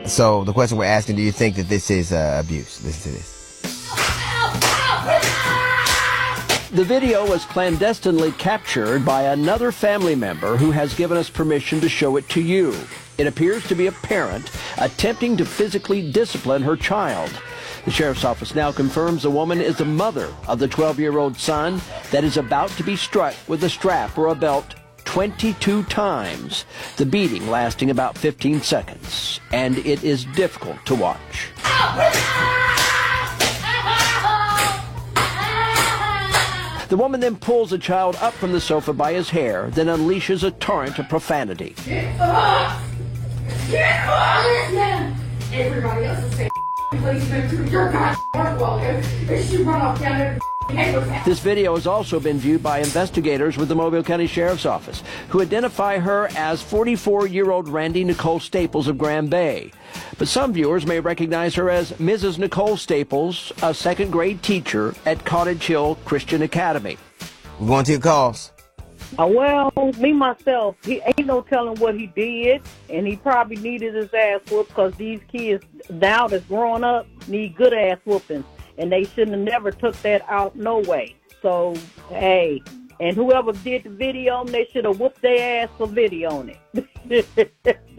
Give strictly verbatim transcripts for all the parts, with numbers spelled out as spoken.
So the question we're asking, do you think that this is uh, abuse? Listen to this. The video was clandestinely captured by another family member who has given us permission to show it to you. It appears to be a parent attempting to physically discipline her child. The sheriff's office now confirms the woman is the mother of the twelve-year-old son that is about to be struck with a strap or a belt twenty-two times, the beating lasting about fifteen seconds, and it is difficult to watch. The woman then pulls the child up from the sofa by his hair, then unleashes a torrent of profanity. Get up! Get up! Everybody else is saying policeman to your goddamn well and she run off down there. This video has also been viewed by investigators with the Mobile County Sheriff's Office, who identify her as forty-four-year-old Randy Nicole Staples of Grand Bay. But some viewers may recognize her as Missus Nicole Staples, a second-grade teacher at Cottage Hill Christian Academy. We're going to your calls. Uh, well, me, myself, he ain't no telling what he did, and he probably needed his ass whooped because these kids now that's growing up need good ass whoopings. And they shouldn't have never took that out no way. So, hey, and whoever did the video, they should have whooped their ass for videoing it.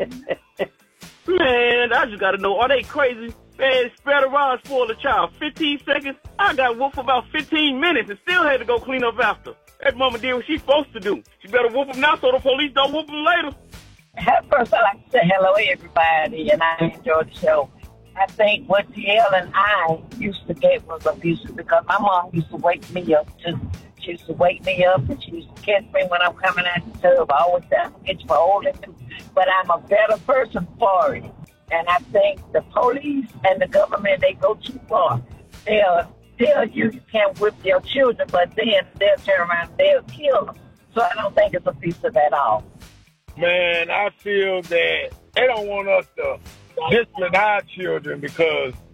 Man, I just got to know, are they crazy? Man, spread around, spoil the child. fifteen seconds, I got whooped for about fifteen minutes and still had to go clean up after. That mama did what she's supposed to do. She better whoop him now so the police don't whoop him later. First, I'd like to say hello, everybody, and I enjoy the show. I think what T L and I used to get was abusive because my mom used to wake me up. To, she used to wake me up and she used to catch me when I'm coming out the tub. I always say, I'm going to get you for older, but I'm a better person for it. And I think the police and the government, they go too far. They'll tell you you can't whip your children, but then they'll turn around and they'll kill them. So I don't think it's abusive at all. Man, I feel that they don't want us to discipline our children because